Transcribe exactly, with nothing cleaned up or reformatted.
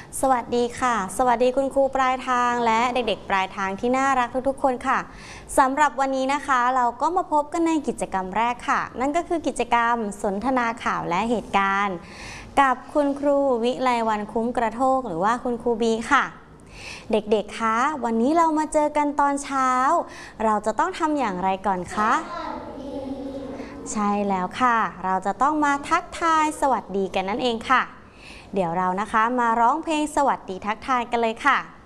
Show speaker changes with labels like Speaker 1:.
Speaker 1: สวัสดีค่ะสวัสดีคุณครูปลายทางและเด็กๆปลายทางที่น่ารักทุกๆคนค่ะสำหรับวันนี้นะคะเราก็มาพบกันในกิจกรรมแรกค่ะนั่นก็คือกิจกรรมสนทนาข่าวและเหตุการณ์กับคุณครูวิไลวรรณคุ้มกระโทกหรือว่าคุณครูบีค่ะเด็กๆคะวันนี้เรามาเจอกันตอนเช้าเราจะต้องทำอย่างไรก่อนคะใช่แล้วค่ะเราจะต้องมาทักทายสวัสดีกันนั่นเองค่ะเดี๋ยวเรานะคะมาร้องเพลงสวัสดีทักทายกันเลยค่ะ